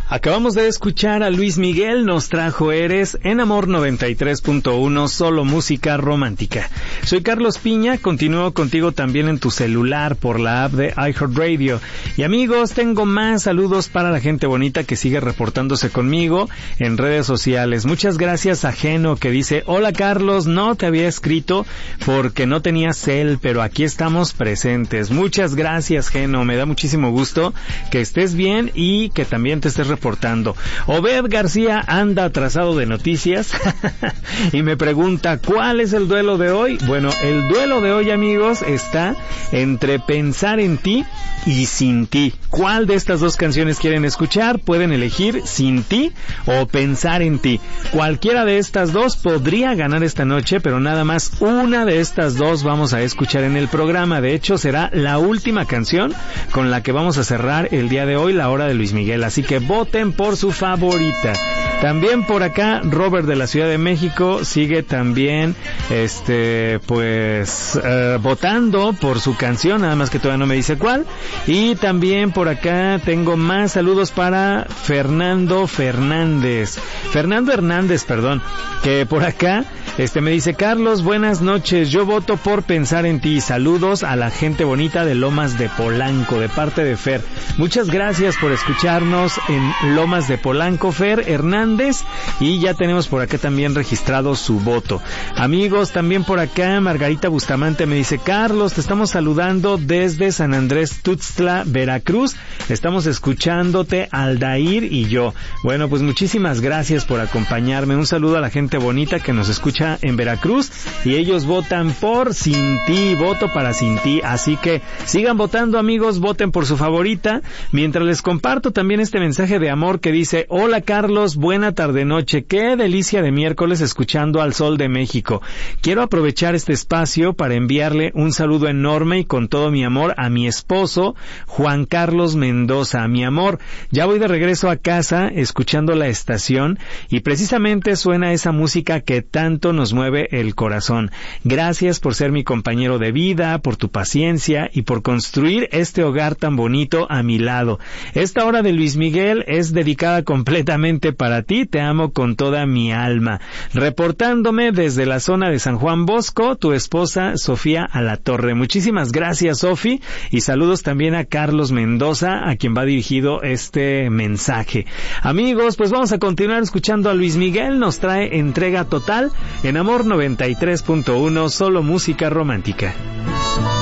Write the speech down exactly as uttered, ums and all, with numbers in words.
Acabamos de escuchar a Luis Miguel, nos trajo Eres, en Amor noventa y tres punto uno, solo música romántica. Soy Carlos Piña, continúo contigo también en tu celular por la app de iHeartRadio. Y amigos, tengo más saludos para la gente bonita que sigue reportándose conmigo en redes sociales. Muchas gracias a Geno, que dice: hola Carlos, no te había escrito porque no tenía cel, pero aquí estamos presentes. Muchas gracias, Geno, me da muchísimo gusto que estés bien y que también te estés reportando. reportando. Obed García anda atrasado de noticias y me pregunta: ¿cuál es el duelo de hoy? Bueno, el duelo de hoy, amigos, está entre Pensar en ti y Sin ti. ¿Cuál de estas dos canciones quieren escuchar? Pueden elegir Sin ti o Pensar en ti. Cualquiera de estas dos podría ganar esta noche, pero nada más una de estas dos vamos a escuchar en el programa. De hecho, será la última canción con la que vamos a cerrar el día de hoy, la hora de Luis Miguel. Así que voten por su favorita. También por acá Robert de la Ciudad de México sigue también este pues uh, votando por su canción, nada más que todavía no me dice cuál. Y también por acá tengo más saludos para Fernando Fernández Fernando Hernández, perdón, que por acá este me dice: Carlos, buenas noches, yo voto por Pensar en ti. Saludos a la gente bonita de Lomas de Polanco, de parte de Fer. Muchas gracias por escucharnos en Lomas de Polanco, Fer Hernández. Y ya tenemos por acá también registrado su voto. Amigos, también por acá Margarita Bustamante me dice: Carlos, te estamos saludando desde San Andrés Tuxtla, Veracruz. Estamos escuchándote Aldair y yo. Bueno, pues muchísimas gracias por acompañarme. Un saludo a la gente bonita que nos escucha en Veracruz y ellos votan por Sin ti, voto para Sin ti. Así que sigan votando, amigos, voten por su favorita. Mientras les comparto también este mensaje de amor que dice: hola Carlos, buena tarde noche, qué delicia de miércoles escuchando al Sol de México. Quiero aprovechar este espacio para enviarle un saludo enorme y con todo mi amor a mi esposo Juan Carlos Mendoza. Mi amor, ya voy de regreso a casa escuchando la estación y precisamente suena esa música que tanto nos mueve el corazón. Gracias por ser mi compañero de vida, por tu paciencia y por construir este hogar tan bonito a mi lado. Esta hora de Luis Miguel es dedicada completamente para ti, te amo con toda mi alma. Reportándome desde la zona de San Juan Bosco, tu esposa Sofía Alatorre. Muchísimas gracias, Sofi, y saludos también a Carlos Mendoza, a quien va dirigido este mensaje. Amigos, pues vamos a continuar escuchando a Luis Miguel, nos trae Entrega Total en Amor noventa y tres punto uno, solo música romántica.